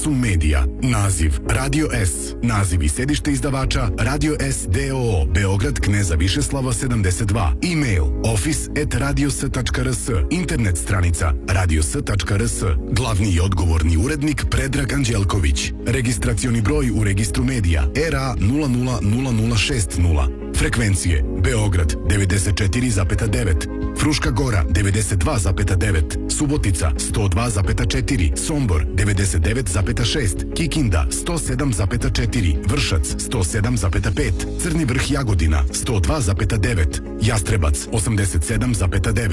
Univerzum Medija. Naziv Radio S. Naziv i sedište izdavača Radio S d.o.o. Beograd, Kneza Višeslava 72. E-mail office@radios.rs. Internet stranica radios.rs. Glavni i odgovorni urednik Predrag Anđelković. Registracioni broj u registru medija RA 000060. Frekvencije Beograd 94,9, Fruška Gora 92,9, Subotica 102,4, Sombor 99,6, Kikinda 107,4, Vršac 107,5, Crni Vrh Jagodina 102,9, Jastrebac 87,9.